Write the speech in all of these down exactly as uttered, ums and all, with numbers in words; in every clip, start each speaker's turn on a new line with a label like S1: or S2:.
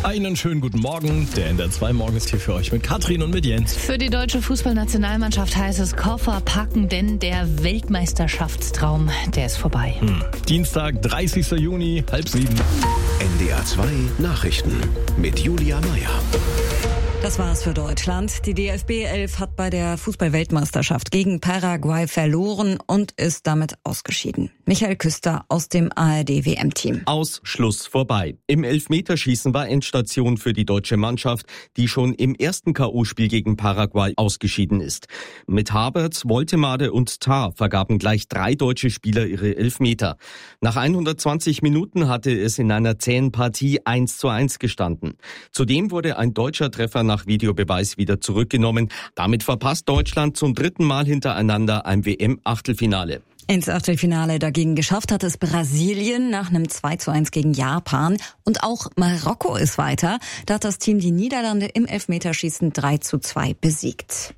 S1: Einen schönen guten Morgen. Der N D R zwei Morgen ist hier für euch mit Katrin und mit Jens.
S2: Für die deutsche Fußballnationalmannschaft heißt es Koffer packen, denn der Weltmeisterschaftstraum, der ist vorbei.
S1: Hm. Dienstag, dreißigster Juni, halb sieben.
S3: N D R zwei Nachrichten mit Julia Meyer.
S4: Das war's für Deutschland. Die D F B elf hat bei der Fußball-Weltmeisterschaft gegen Paraguay verloren und ist damit ausgeschieden. Michael Küster aus dem A R D W M-Team.
S5: Aus, Schluss, vorbei. Im Elfmeterschießen war Endstation für die deutsche Mannschaft, die schon im ersten K O-Spiel gegen Paraguay ausgeschieden ist. Mit Havertz, Woltemade und Tah vergaben gleich drei deutsche Spieler ihre Elfmeter. Nach hundertzwanzig Minuten hatte es in einer zähen Partie eins zu eins gestanden. Zudem wurde ein deutscher Treffer nach Videobeweis wieder zurückgenommen. Damit verpasst Deutschland zum dritten Mal hintereinander ein W M-Achtelfinale.
S4: Ins Achtelfinale dagegen geschafft hat es Brasilien nach einem zwei zu eins gegen Japan. Und auch Marokko ist weiter. Da hat das Team die Niederlande im Elfmeterschießen drei zu zwei besiegt.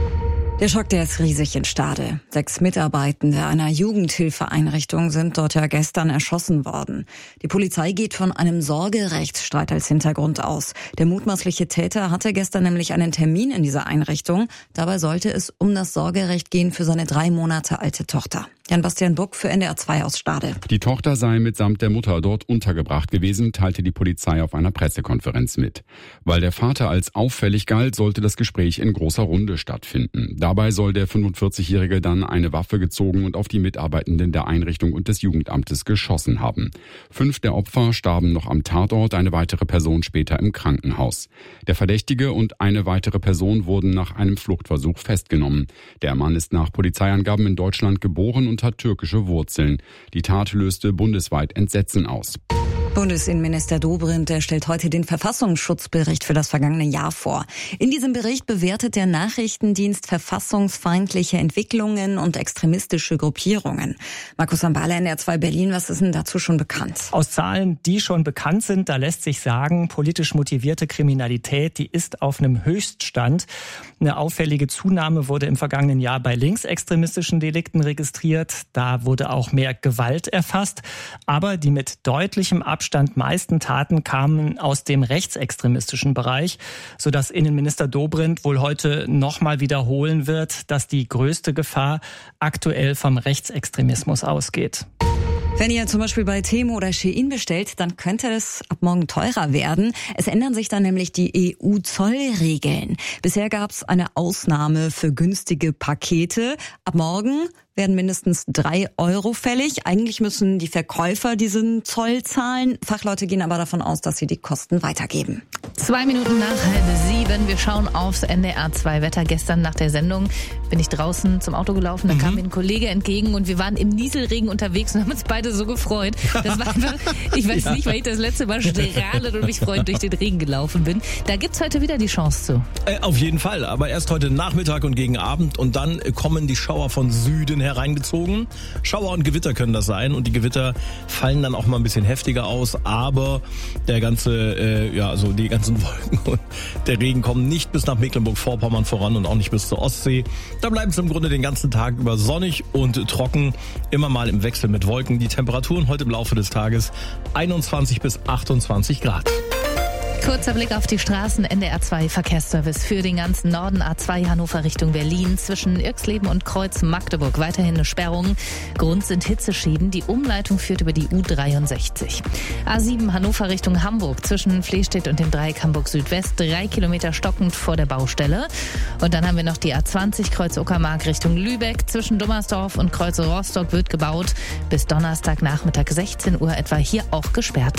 S4: Der Schock, der ist riesig in Stade. Sechs Mitarbeitende einer Jugendhilfeeinrichtung sind dort ja gestern erschossen worden. Die Polizei geht von einem Sorgerechtsstreit als Hintergrund aus. Der mutmaßliche Täter hatte gestern nämlich einen Termin in dieser Einrichtung. Dabei sollte es um das Sorgerecht gehen für seine drei Monate alte Tochter. Jan-Bastian Buck für N D R zwei aus Stade.
S6: Die Tochter sei mitsamt der Mutter dort untergebracht gewesen, teilte die Polizei auf einer Pressekonferenz mit. Weil der Vater als auffällig galt, sollte das Gespräch in großer Runde stattfinden. Dabei soll der fünfundvierzigjährige dann eine Waffe gezogen und auf die Mitarbeitenden der Einrichtung und des Jugendamtes geschossen haben. Fünf der Opfer starben noch am Tatort, eine weitere Person später im Krankenhaus. Der Verdächtige und eine weitere Person wurden nach einem Fluchtversuch festgenommen. Der Mann ist nach Polizeiangaben in Deutschland geboren und hat türkische Wurzeln. Die Tat löste bundesweit Entsetzen aus.
S4: Bundesinnenminister Dobrindt, der stellt heute den Verfassungsschutzbericht für das vergangene Jahr vor. In diesem Bericht bewertet der Nachrichtendienst verfassungsfeindliche Entwicklungen und extremistische Gruppierungen. Markus Ambala, N D R zwei Berlin, was ist denn dazu schon bekannt?
S7: Aus Zahlen, die schon bekannt sind, da lässt sich sagen, politisch motivierte Kriminalität, die ist auf einem Höchststand. Eine auffällige Zunahme wurde im vergangenen Jahr bei linksextremistischen Delikten registriert. Da wurde auch mehr Gewalt erfasst. Aber die mit deutlichem Abstand Stand meisten Taten kamen aus dem rechtsextremistischen Bereich, sodass Innenminister Dobrindt wohl heute nochmal wiederholen wird, dass die größte Gefahr aktuell vom Rechtsextremismus ausgeht.
S4: Wenn ihr zum Beispiel bei Temu oder Shein bestellt, dann könnte es ab morgen teurer werden. Es ändern sich dann nämlich die E U-Zollregeln. Bisher gab es eine Ausnahme für günstige Pakete. Ab morgen werden mindestens drei Euro fällig. Eigentlich müssen die Verkäufer diesen Zoll zahlen. Fachleute gehen aber davon aus, dass sie die Kosten weitergeben.
S2: Zwei Minuten nach halb sieben. Wir schauen aufs N D R zwei Wetter. Gestern nach der Sendung bin ich draußen zum Auto gelaufen. Da mhm. kam mir ein Kollege entgegen und wir waren im Nieselregen unterwegs und haben uns beide so gefreut. Das war einfach, ich weiß ja. nicht, weil ich das letzte Mal strahlend und mich freund durch den Regen gelaufen bin. Da gibt's heute wieder die Chance zu.
S1: Äh, auf jeden Fall. Aber erst heute Nachmittag und gegen Abend und dann kommen die Schauer von Süden hereingezogen. Schauer und Gewitter können das sein und die Gewitter fallen dann auch mal ein bisschen heftiger aus. Aber der ganze, äh, ja, also die ganzen Wolken und der Regen kommen nicht bis nach Mecklenburg-Vorpommern voran und auch nicht bis zur Ostsee. Da bleiben es im Grunde den ganzen Tag über sonnig und trocken, immer mal im Wechsel mit Wolken. Die Temperaturen heute im Laufe des Tages einundzwanzig bis achtundzwanzig Grad.
S2: Kurzer Blick auf die Straßen. N D R zwei Verkehrsservice für den ganzen Norden. A zwei Hannover Richtung Berlin. Zwischen Irxleben und Kreuz Magdeburg weiterhin eine Sperrung. Grund sind Hitzeschäden. Die Umleitung führt über die U dreiundsechzig. A sieben Hannover Richtung Hamburg. Zwischen Flehstedt und dem Dreieck Hamburg Südwest. Drei Kilometer stockend vor der Baustelle. Und dann haben wir noch die A zwanzig Kreuz Uckermark Richtung Lübeck. Zwischen Dummersdorf und Kreuz Rostock wird gebaut. Bis Donnerstagnachmittag sechzehn Uhr etwa hier auch gesperrt.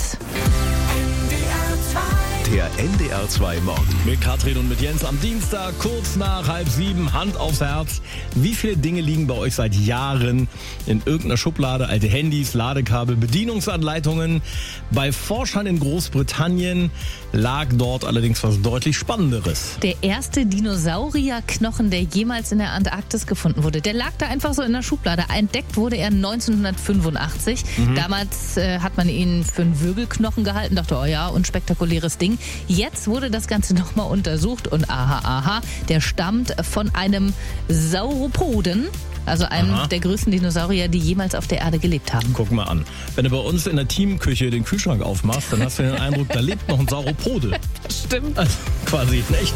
S3: Der N D R zwei Morgen.
S1: Mit Katrin und mit Jens am Dienstag, kurz nach halb sieben, Hand aufs Herz. Wie viele Dinge liegen bei euch seit Jahren in irgendeiner Schublade? Alte Handys, Ladekabel, Bedienungsanleitungen. Bei Forschern in Großbritannien lag dort allerdings was deutlich Spannenderes.
S2: Der erste Dinosaurierknochen, der jemals in der Antarktis gefunden wurde, der lag da einfach so in der Schublade. Entdeckt wurde er neunzehnhundertfünfundachtzig. Mhm. Damals äh, hat man ihn für einen Wirbelknochen gehalten, dachte, oh ja, unspektakuläres Ding. Jetzt wurde das Ganze nochmal untersucht und aha, aha, der stammt von einem Sauropoden. Also einem
S1: Aha.
S2: der größten Dinosaurier, die jemals auf der Erde gelebt haben.
S1: Guck mal an. Wenn du bei uns in der Teamküche den Kühlschrank aufmachst, dann hast du den Eindruck, da lebt noch ein Sauropode.
S2: Stimmt.
S1: Also quasi ein echter